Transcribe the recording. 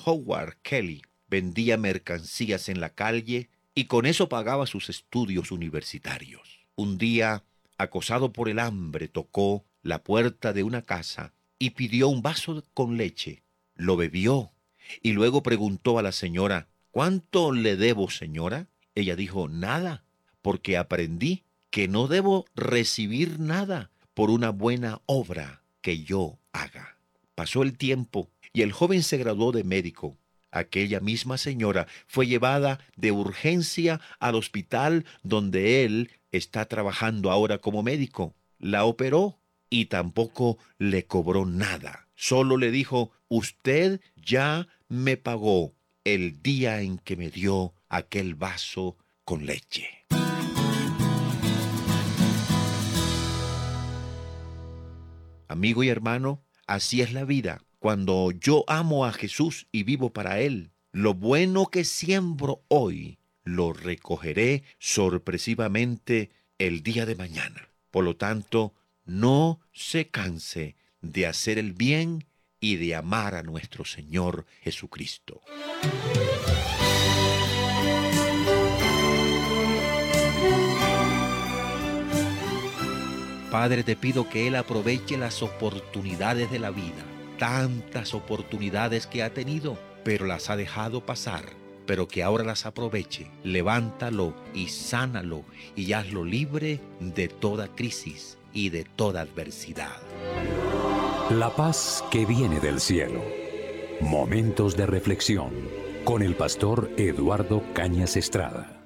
Howard Kelly vendía mercancías en la calle y con eso pagaba sus estudios universitarios. Un día, acosado por el hambre, tocó la puerta de una casa y pidió un vaso con leche. Lo bebió y luego preguntó a la señora: ¿cuánto le debo, señora? Ella dijo: nada, porque aprendí que no debo recibir nada por una buena obra que yo haga. Pasó el tiempo y el joven se graduó de médico. Aquella misma señora fue llevada de urgencia al hospital donde él está trabajando ahora como médico. La operó y tampoco le cobró nada. Solo le dijo: usted ya me pagó el día en que me dio aquel vaso con leche. Amigo y hermano, así es la vida. Cuando yo amo a Jesús y vivo para Él, lo bueno que siembro hoy, lo recogeré sorpresivamente el día de mañana. Por lo tanto, no se canse de hacer el bien y de amar a nuestro Señor Jesucristo. Padre, te pido que Él aproveche las oportunidades de la vida, tantas oportunidades que ha tenido, pero las ha dejado pasar, pero que ahora las aproveche. Levántalo y sánalo y hazlo libre de toda crisis y de toda adversidad. La paz que viene del cielo. Momentos de reflexión con el pastor Eduardo Cañas Estrada.